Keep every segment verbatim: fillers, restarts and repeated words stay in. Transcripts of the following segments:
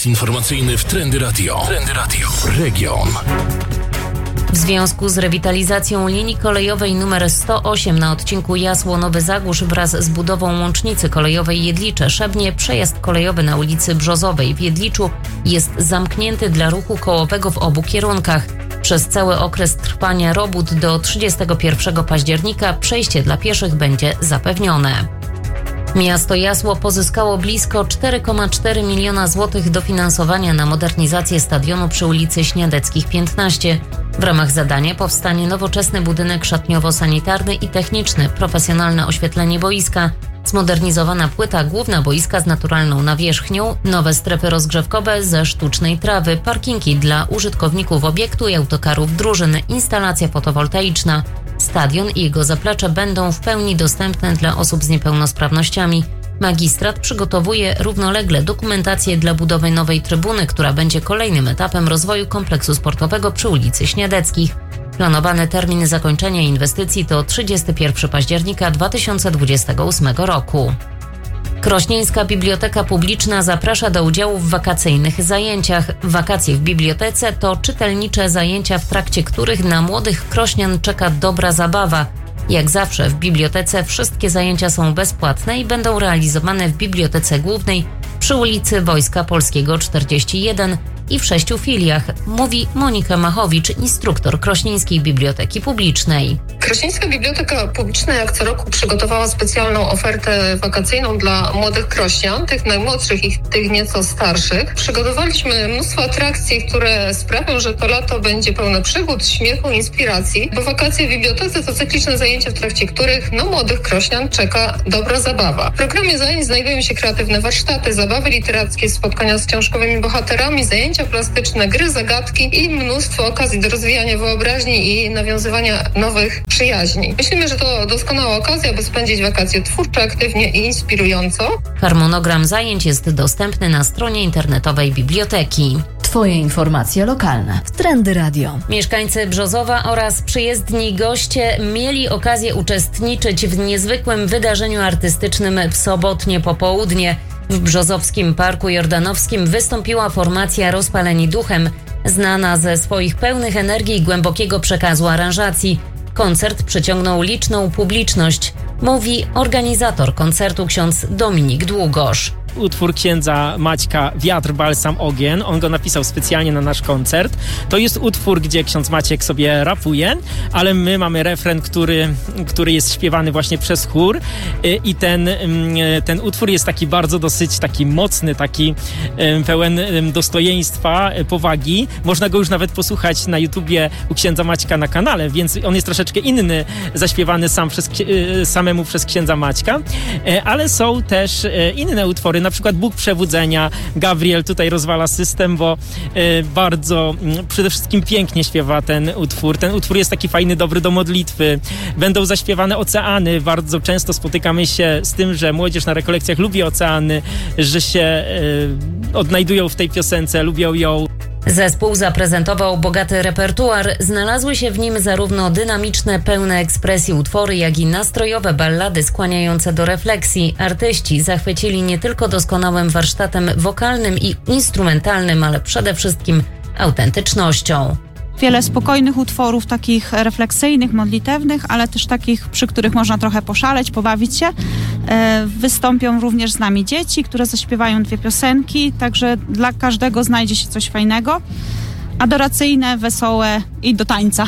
Serwis informacyjny w Trendy Radio. Trendy Radio. Region. W związku z rewitalizacją linii kolejowej nr sto osiem na odcinku Jasło-Nowy Zagórz wraz z budową łącznicy kolejowej Jedlicze-Szebnie przejazd kolejowy na ulicy Brzozowej w Jedliczu jest zamknięty dla ruchu kołowego w obu kierunkach. Przez cały okres trwania robót do trzydziestego pierwszego października przejście dla pieszych będzie zapewnione. Miasto Jasło pozyskało blisko cztery przecinek cztery miliona złotych dofinansowania na modernizację stadionu przy ulicy Śniadeckich piętnaście. W ramach zadania powstanie nowoczesny budynek szatniowo-sanitarny i techniczny, profesjonalne oświetlenie boiska, zmodernizowana płyta główna boiska z naturalną nawierzchnią, nowe strefy rozgrzewkowe ze sztucznej trawy, parkingi dla użytkowników obiektu i autokarów drużyn, instalacja fotowoltaiczna. Stadion i jego zaplecze będą w pełni dostępne dla osób z niepełnosprawnościami. Magistrat przygotowuje równolegle dokumentację dla budowy nowej trybuny, która będzie kolejnym etapem rozwoju kompleksu sportowego przy ulicy Śniadeckich. Planowany termin zakończenia inwestycji to trzydziestego pierwszego października dwa tysiące dwudziestego ósmego roku. Krośnieńska Biblioteka Publiczna zaprasza do udziału w wakacyjnych zajęciach. Wakacje w bibliotece to czytelnicze zajęcia, w trakcie których na młodych krośnian czeka dobra zabawa. Jak zawsze w bibliotece wszystkie zajęcia są bezpłatne i będą realizowane w Bibliotece Głównej przy ulicy Wojska Polskiego czterdzieści jeden i w sześciu filiach, mówi Monika Machowicz, instruktor Krośnieńskiej Biblioteki Publicznej. Krośnieńska Biblioteka Publiczna jak co roku przygotowała specjalną ofertę wakacyjną dla młodych krośnian, tych najmłodszych i tych nieco starszych. Przygotowaliśmy mnóstwo atrakcji, które sprawią, że to lato będzie pełne przygód, śmiechu, inspiracji, bo wakacje w bibliotece to cykliczne zajęcia, w trakcie których no, młodych krośnian czeka dobra zabawa. W programie zajęć znajdują się kreatywne warsztaty, zabawy literackie, spotkania z książkowymi bohaterami, zajęcia plastyczne, gry, zagadki i mnóstwo okazji do rozwijania wyobraźni i nawiązywania nowych przyjaźni. Myślimy, że to doskonała okazja, by spędzić wakacje twórczo, aktywnie i inspirująco. Harmonogram zajęć jest dostępny na stronie internetowej biblioteki. Twoje informacje lokalne w Trendy Radio. Mieszkańcy Brzozowa oraz przyjezdni goście mieli okazję uczestniczyć w niezwykłym wydarzeniu artystycznym w sobotnie popołudnie. W Brzozowskim Parku Jordanowskim wystąpiła formacja Rozpaleni Duchem, znana ze swoich pełnych energii i głębokiego przekazu aranżacji. Koncert przyciągnął liczną publiczność, mówi organizator koncertu ksiądz Dominik Długosz. Utwór księdza Maćka Wiatr, Balsam, Ogień. On go napisał specjalnie na nasz koncert. To jest utwór, gdzie ksiądz Maciek sobie rapuje, ale my mamy refren, który, który jest śpiewany właśnie przez chór i ten, ten utwór jest taki bardzo dosyć taki mocny, taki pełen dostojeństwa, powagi. Można go już nawet posłuchać na YouTubie u księdza Maćka na kanale, więc on jest troszeczkę inny, zaśpiewany sam przez, samemu przez księdza Maćka, ale są też inne utwory, na przykład Bóg Przebudzenia. Gabriel tutaj rozwala system, bo y, bardzo y, przede wszystkim pięknie śpiewa ten utwór. Ten utwór jest taki fajny, dobry do modlitwy. Będą zaśpiewane oceany. Bardzo często spotykamy się z tym, że młodzież na rekolekcjach lubi oceany, że się y, odnajdują w tej piosence, lubią ją. Zespół zaprezentował bogaty repertuar. Znalazły się w nim zarówno dynamiczne, pełne ekspresji utwory, jak i nastrojowe ballady skłaniające do refleksji. Artyści zachwycili nie tylko doskonałym warsztatem wokalnym i instrumentalnym, ale przede wszystkim autentycznością. Wiele spokojnych utworów, takich refleksyjnych, modlitewnych, ale też takich, przy których można trochę poszaleć, pobawić się. E, wystąpią również z nami dzieci, które zaśpiewają dwie piosenki, także dla każdego znajdzie się coś fajnego. Adoracyjne, wesołe i do tańca.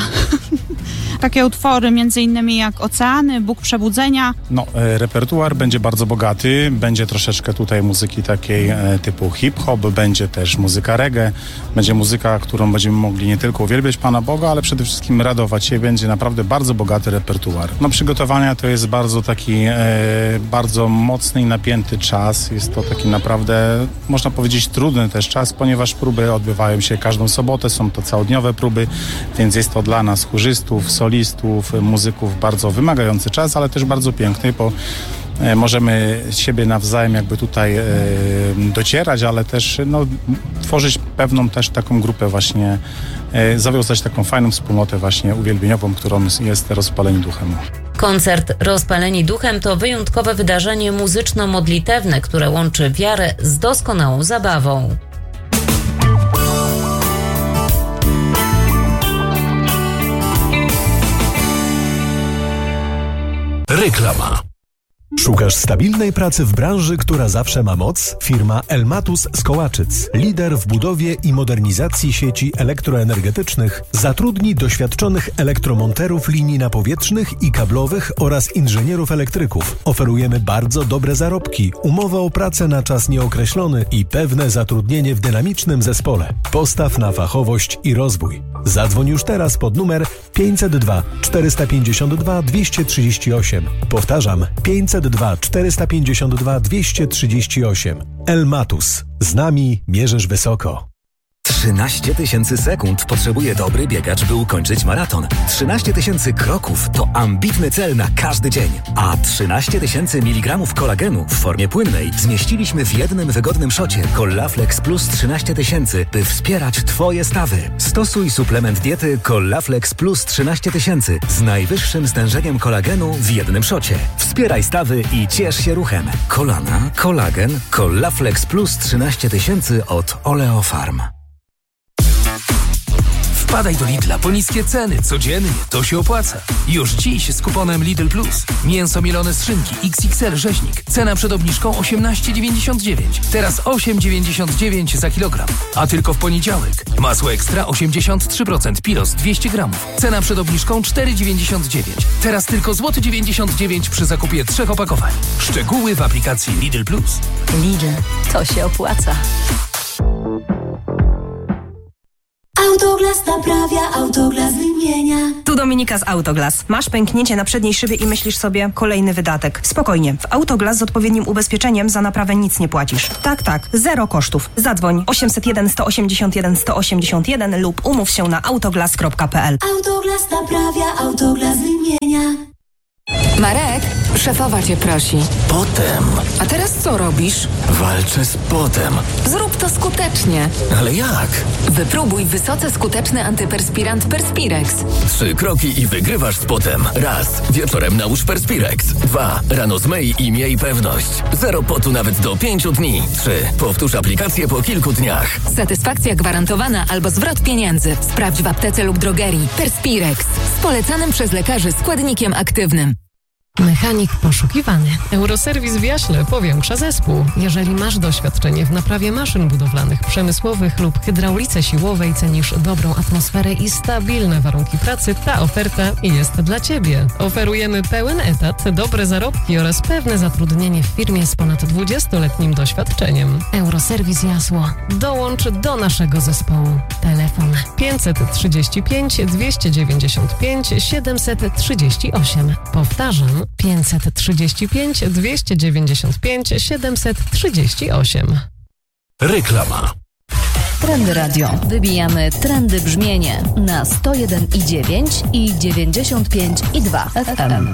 Takie utwory między innymi jak Oceany, Bóg Przebudzenia. No, e, repertuar będzie bardzo bogaty, będzie troszeczkę tutaj muzyki takiej e, typu hip-hop, będzie też muzyka reggae, będzie muzyka, którą będziemy mogli nie tylko uwielbiać Pana Boga, ale przede wszystkim radować się, będzie naprawdę bardzo bogaty repertuar. No, przygotowania to jest bardzo taki, e, bardzo mocny i napięty czas, jest to taki naprawdę, można powiedzieć, trudny też czas, ponieważ próby odbywają się każdą sobotę, są to całodniowe próby, więc jest to dla nas chórzystów, solistów, muzyków bardzo wymagający czas, ale też bardzo piękny, bo możemy siebie nawzajem jakby tutaj docierać, ale też no, tworzyć pewną też taką grupę właśnie, zawiązać taką fajną wspólnotę właśnie uwielbieniową, którą jest Rozpaleni Duchem. Koncert Rozpaleni Duchem to wyjątkowe wydarzenie muzyczno-modlitewne, które łączy wiarę z doskonałą zabawą. Reklama. Szukasz stabilnej pracy w branży, która zawsze ma moc? Firma Elmatus z Kołaczyc, lider w budowie i modernizacji sieci elektroenergetycznych, zatrudni doświadczonych elektromonterów linii napowietrznych i kablowych oraz inżynierów elektryków. Oferujemy bardzo dobre zarobki, umowę o pracę na czas nieokreślony i pewne zatrudnienie w dynamicznym zespole. Postaw na fachowość i rozwój. Zadzwoń już teraz pod numer pięćset dwa czterysta pięćdziesiąt dwa dwieście trzydzieści osiem. Powtarzam, pięćset dwa czterysta pięćdziesiąt dwa dwieście trzydzieści osiem. Elmatus. Z nami mierzysz wysoko. trzynaście tysięcy sekund potrzebuje dobry biegacz, by ukończyć maraton. trzynaście tysięcy kroków to ambitny cel na każdy dzień. A trzynaście tysięcy miligramów kolagenu w formie płynnej zmieściliśmy w jednym wygodnym szocie Collaflex Plus trzynaście tysięcy, by wspierać Twoje stawy. Stosuj suplement diety Collaflex Plus trzynaście tysięcy z najwyższym stężeniem kolagenu w jednym szocie. Wspieraj stawy i ciesz się ruchem. Kolana, kolagen, Collaflex Plus trzynaście tysięcy od Oleofarm. Wpadaj do Lidla po niskie ceny. Codziennie to się opłaca. Już dziś z kuponem Lidl Plus. Mięso mielone z szynki X X L rzeźnik. Cena przed obniżką osiemnaście dziewięćdziesiąt dziewięć. Teraz osiem dziewięćdziesiąt dziewięć za kilogram. A tylko w poniedziałek. Masło ekstra osiemdziesiąt trzy procent Pilos dwieście gramów. Cena przed obniżką cztery dziewięćdziesiąt dziewięć. Teraz tylko złoty dziewięćdziesiąt dziewięć przy zakupie trzech opakowań. Szczegóły w aplikacji Lidl Plus. Lidl, to się opłaca. Autoglas naprawia, Autoglas wymienia. Tu Dominika z Autoglas. Masz pęknięcie na przedniej szybie i myślisz sobie, kolejny wydatek. Spokojnie, w Autoglas z odpowiednim ubezpieczeniem za naprawę nic nie płacisz. Tak, tak, zero kosztów. Zadzwoń osiemset jeden sto osiemdziesiąt jeden sto osiemdziesiąt jeden lub umów się na autoglas kropka p l. Autoglas naprawia, Autoglas wymienia. Marek, szefowa cię prosi. Potem. A teraz co robisz? Walczę z potem. Zrób to skutecznie. Ale jak? Wypróbuj wysoce skuteczny antyperspirant Perspirex. Trzy kroki i wygrywasz z potem. Raz. Wieczorem nałóż Perspirex. Dwa. Rano zmyj i miej pewność. Zero potu nawet do pięciu dni. Trzy. Powtórz aplikację po kilku dniach. Satysfakcja gwarantowana albo zwrot pieniędzy. Sprawdź w aptece lub drogerii. Perspirex. Z polecanym przez lekarzy składnikiem aktywnym. Mechanik poszukiwany. Euroserwis w Jaśle powiększa zespół. Jeżeli masz doświadczenie w naprawie maszyn budowlanych, przemysłowych lub hydraulice siłowej, cenisz dobrą atmosferę i stabilne warunki pracy, ta oferta jest dla Ciebie. Oferujemy pełen etat, dobre zarobki oraz pewne zatrudnienie w firmie z ponad dwudziestoletnim doświadczeniem. Euroserwis Jasło. Dołącz do naszego zespołu. Telefon pięćset trzydzieści pięć dwieście dziewięćdziesiąt pięć siedemset trzydzieści osiem. Powtarzam, pięćset trzydzieści pięć dwieście dziewięćdziesiąt pięć siedemset trzydzieści osiem. Reklama. Trendy Radio. Wybijamy trendy brzmienie na sto jeden i dziewięć i dziewięćdziesiąt pięć i dwa F M.